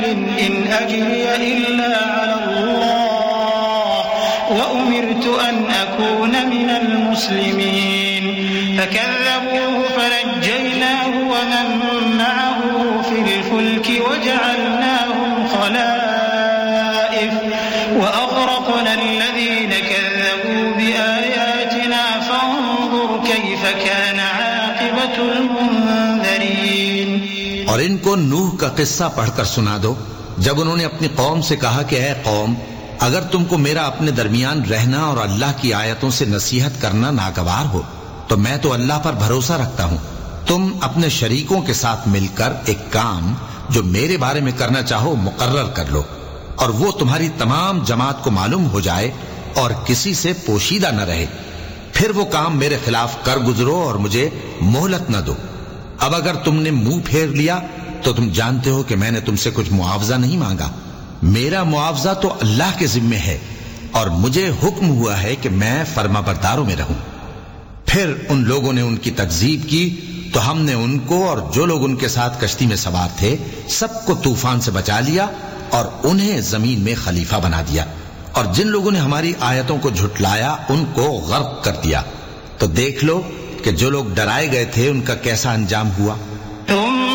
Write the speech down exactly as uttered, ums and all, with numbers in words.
إن أجري إلا على الله وأمرت أن أكون من المسلمين فكذبوه فنجيناه ومن معه في الفلك وجعلناهم خلائف وأغرقنا الذين كذبوا بآياتنا فانظر كيف كان عاقبة المنذرين. اور ان کو نوح کا قصہ پڑھ کر سنا دو جب انہوں نے اپنی قوم سے کہا کہ اے قوم، اگر تم کو میرا اپنے درمیان رہنا اور اللہ کی آیتوں سے نصیحت کرنا ناگوار ہو تو میں تو اللہ پر بھروسہ رکھتا ہوں. تم اپنے شریکوں کے ساتھ مل کر ایک کام جو میرے بارے میں کرنا چاہو مقرر کر لو، اور وہ تمہاری تمام جماعت کو معلوم ہو جائے اور کسی سے پوشیدہ نہ رہے. پھر وہ کام میرے خلاف کر گزرو اور مجھے مہلت نہ دو. اب اگر تم نے منہ پھیر لیا تو تم جانتے ہو کہ میں نے تم سے کچھ معاوضہ نہیں مانگا. میرا معاوضہ تو اللہ کے ذمے ہے اور مجھے حکم ہوا ہے کہ میں فرما برداروں میں رہوں. پھر ان لوگوں نے ان کی تکذیب کی تو ہم نے ان کو اور جو لوگ ان کے ساتھ کشتی میں سوار تھے سب کو طوفان سے بچا لیا اور انہیں زمین میں خلیفہ بنا دیا، اور جن لوگوں نے ہماری آیتوں کو جھٹلایا ان کو غرق کر دیا. تو دیکھ لو کہ جو لوگ ڈرائے گئے تھے ان کا کیسا انجام ہوا.